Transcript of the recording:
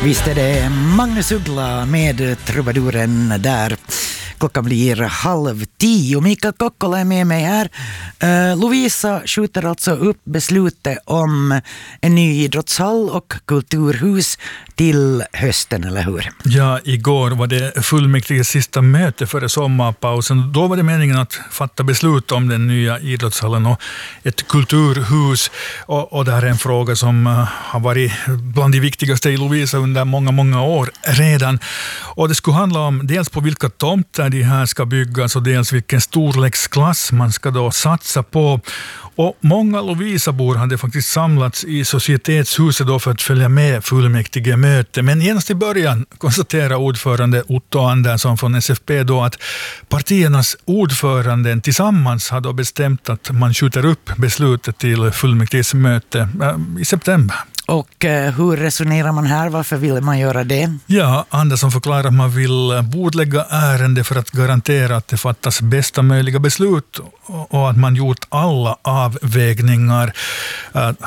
Visst är det Magnus Uggla med trubaduren där. Klockan blir 9:30. Mikael Kokkola är med mig här. Lovisa skjuter alltså upp beslutet om en ny idrottshall och kulturhus till hösten, eller hur? Ja, igår var det fullmäktiges sista möte före sommarpausen. Då var det meningen att fatta beslut om den nya idrottshallen och ett kulturhus. Och det här är en fråga som har varit bland de viktigaste i Lovisa under många år redan. Och det skulle handla om dels på vilka tomter de här ska byggas och dels vilken storleksklass man ska då satsa på. Och många Lovisabor hade faktiskt samlats i societetshuset då för att följa med fullmäktige möte. Men genast i början konstaterar ordförande Otto Andersson från SFP då att partiernas ordföranden tillsammans har då bestämt att man skjuter upp beslutet till fullmäktiges möte i september. Och hur resonerar man här? Varför vill man göra det? Ja, Andersson förklarar att man vill bordlägga ärende för att garantera att det fattas bästa möjliga beslut och att man gjort alla avvägningar.